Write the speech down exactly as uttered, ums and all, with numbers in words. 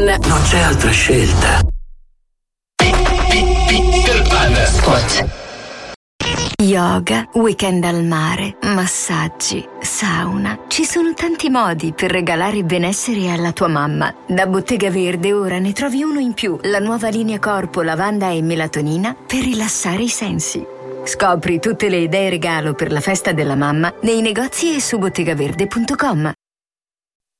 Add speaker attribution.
Speaker 1: Pan.
Speaker 2: Non c'è altra scelta.
Speaker 3: Peter Pan.
Speaker 4: Spot.
Speaker 5: Yoga, weekend al mare, massaggi, sauna. Ci sono tanti modi per regalare benessere alla tua mamma. Da Bottega Verde ora ne trovi uno in più, la nuova linea corpo, lavanda e melatonina per rilassare i sensi. Scopri tutte le idee regalo per la festa della mamma nei negozi e su bottegaverde punto com.